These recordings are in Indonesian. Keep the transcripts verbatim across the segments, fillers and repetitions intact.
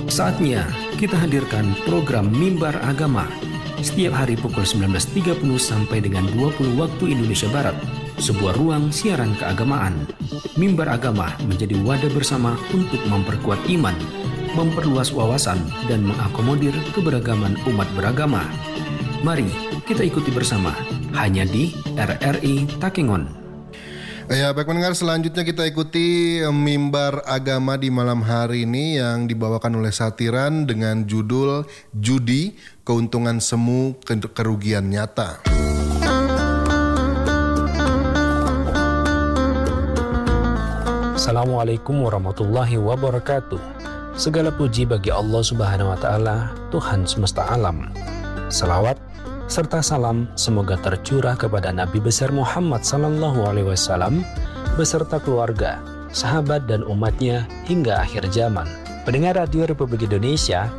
Saatnya kita hadirkan program Mimbar Agama setiap hari pukul sembilan belas tiga puluh sampai dengan dua puluh waktu Indonesia Barat, sebuah ruang siaran keagamaan. Mimbar Agama menjadi wadah bersama untuk memperkuat iman, memperluas wawasan, dan mengakomodir keberagaman umat beragama. Mari kita ikuti bersama hanya di R R I Takengon. Ya, baik pendengar, selanjutnya kita ikuti Mimbar Agama di malam hari ini yang dibawakan oleh Satiran dengan judul Judi, Keuntungan Semu, Kerugian Nyata. Assalamualaikum warahmatullahi wabarakatuh. Segala puji bagi Allah Subhanahu wa Ta'ala, Tuhan semesta alam. Salawat serta salam semoga tercurah kepada Nabi besar Muhammad sallallahu alaihi wasallam beserta keluarga, sahabat dan umatnya hingga akhir zaman. Pendengar Radio Republik Indonesia,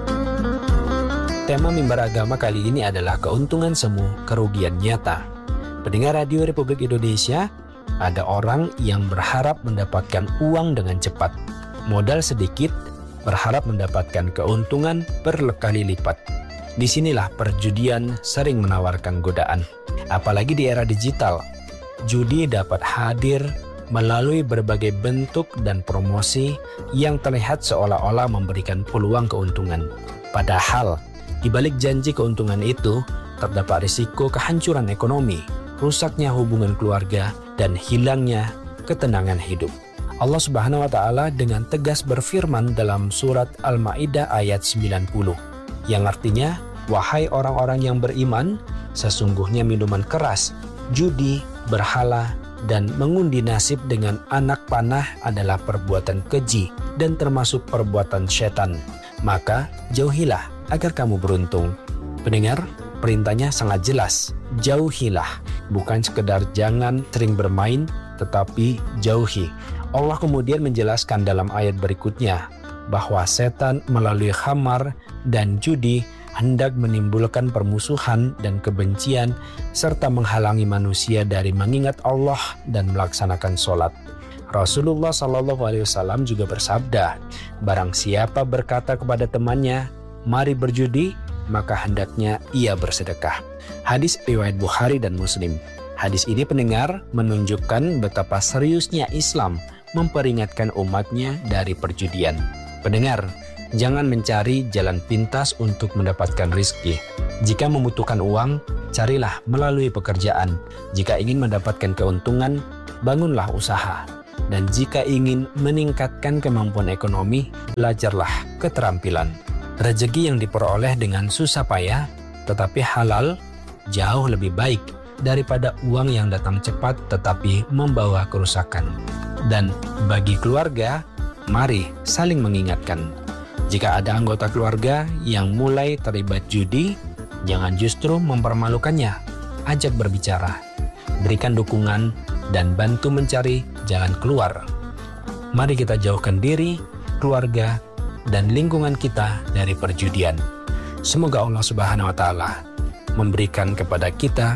tema Mimbar Agama kali ini adalah keuntungan semu, kerugian nyata. Pendengar Radio Republik Indonesia, ada orang yang berharap mendapatkan uang dengan cepat, modal sedikit, berharap mendapatkan keuntungan berkali lipat. Disinilah perjudian sering menawarkan godaan. Apalagi di era digital, judi dapat hadir melalui berbagai bentuk dan promosi yang terlihat seolah-olah memberikan peluang keuntungan. Padahal, di balik janji keuntungan itu, terdapat risiko kehancuran ekonomi, rusaknya hubungan keluarga, dan hilangnya ketenangan hidup. Allah Subhanahu wa Ta'ala dengan tegas berfirman dalam surat Al-Maidah ayat sembilan puluh, yang artinya, wahai orang-orang yang beriman, sesungguhnya minuman keras, judi, berhala, dan mengundi nasib dengan anak panah adalah perbuatan keji dan termasuk perbuatan setan. Maka jauhilah agar kamu beruntung. Pendengar, perintahnya sangat jelas. Jauhilah, bukan sekedar jangan sering bermain, tetapi jauhi. Allah kemudian menjelaskan dalam ayat berikutnya bahwa setan melalui khamar dan judi hendak menimbulkan permusuhan dan kebencian serta menghalangi manusia dari mengingat Allah dan melaksanakan sholat. Rasulullah Shallallahu Alaihi Wasallam juga bersabda, barang siapa berkata kepada temannya, mari berjudi, maka hendaknya ia bersedekah. Hadis riwayat Bukhari dan Muslim. Hadis ini pendengar menunjukkan betapa seriusnya Islam memperingatkan umatnya dari perjudian. Pendengar, jangan mencari jalan pintas untuk mendapatkan rizki. Jika membutuhkan uang, carilah melalui pekerjaan. Jika ingin mendapatkan keuntungan, bangunlah usaha. Dan jika ingin meningkatkan kemampuan ekonomi, belajarlah keterampilan. Rezeki yang diperoleh dengan susah payah, tetapi halal, jauh lebih baik daripada uang yang datang cepat tetapi membawa kerusakan. Dan bagi keluarga, mari saling mengingatkan. Jika ada anggota keluarga yang mulai terlibat judi, jangan justru mempermalukannya. Ajak berbicara, berikan dukungan, dan bantu mencari jalan keluar. Mari kita jauhkan diri, keluarga, dan lingkungan kita dari perjudian. Semoga Allah Subhanahu wa Ta'ala memberikan kepada kita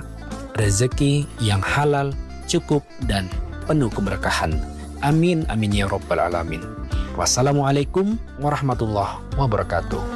rezeki yang halal, cukup, dan penuh keberkahan. Amin, amin ya rabbal alamin. Wassalamualaikum warahmatullahi wabarakatuh.